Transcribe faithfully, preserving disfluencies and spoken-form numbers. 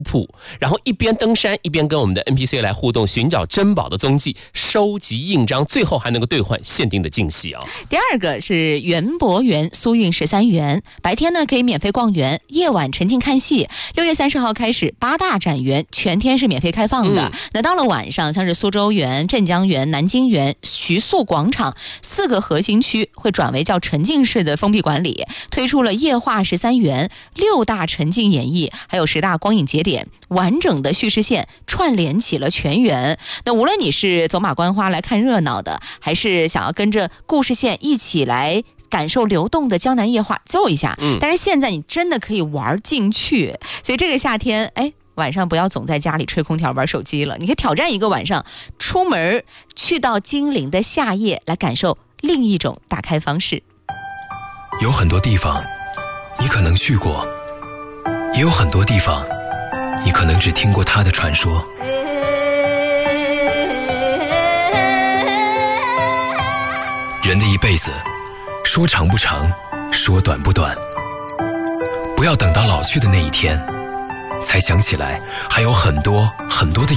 铺，然后一边登山一边跟我们的 N P C 来互动，寻找珍宝的踪迹，收集印章，最后还能够兑换限定的惊喜哦。 第二个是园博园苏运十三园，白天呢可以免费逛园，夜晚沉浸看戏。六月三十号开始，八大展园全天是免费开放的。嗯、那到了晚上，像是苏州园、镇江园、南京园、徐宿广场四个核心区会转为叫沉浸式的封闭管理，推出了夜话十三园、六大沉浸演绎，还有十大光影节点，完整的叙事线串联起了全园。那无论你是走马观花来看热闹的，还是想要跟着故事线一起来感受流动的江南夜话，走一下。嗯，但是现在你真的可以玩进去，所以这个夏天，哎，晚上不要总在家里吹空调玩手机了，你可以挑战一个晚上，出门去到金陵的夏夜，来感受另一种打开方式。 有很多地方你可能去过，也有很多地方你可能只听过它的传说。人的一辈子，说长不长，说短不短，不要等到老去的那一天才想起来还有很多很多的